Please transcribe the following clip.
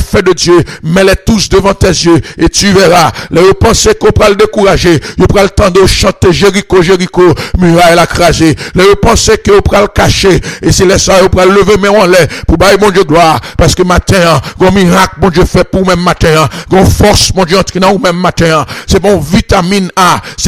bienfaits de Dieu, mets-les tous devant tes yeux et tu verras. Les pensées qu'on pourra le décourager, il pourra le temps de chanter Jéricho, Jéricho, muraille la craser. Les pensées qu'on pourra le cacher et c'est les ça, on pourra lever mais on l'est pour bailler mon Dieu gloire. Parce que matin, un miracle, mon Dieu fait pour même matin, une force, mon Dieu, entre dans ou même matin. C'est bon vitamine A, c'est